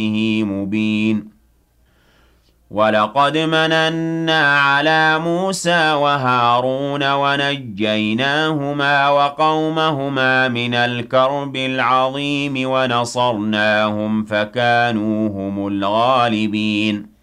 مبين ولقد مننا على موسى وهارون ونجيناهما وقومهما من الكرب العظيم ونصرناهم فكانوا هم الغالبين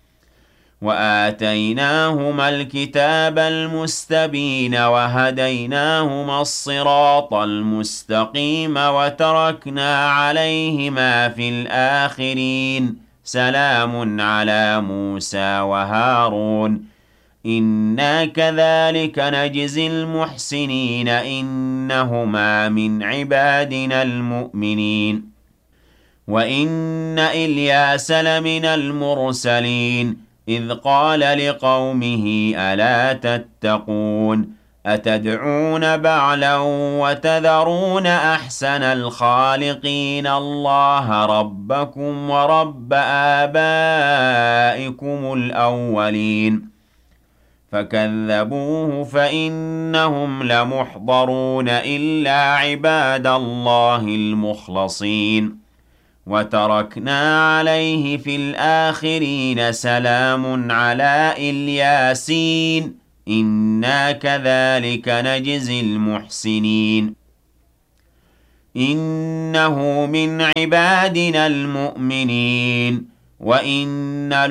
وآتيناهما الكتاب المستبين وهديناهما الصراط المستقيم وتركنا عليهما في الآخرين سلام على موسى وهارون إنا كذلك نجزي المحسنين إنهما من عبادنا المؤمنين وإن إلياس لمن المرسلين إذ قال لقومه ألا تتقون أتدعون بعلا وتذرون أحسن الخالقين الله ربكم ورب آبائكم الأولين فكذبوه فإنهم لمحضرون إلا عباد الله المخلصين وتركنا عليه في الآخرين سلام على الياسين إنا كذلك نجزي المحسنين إنه من عبادنا المؤمنين وإن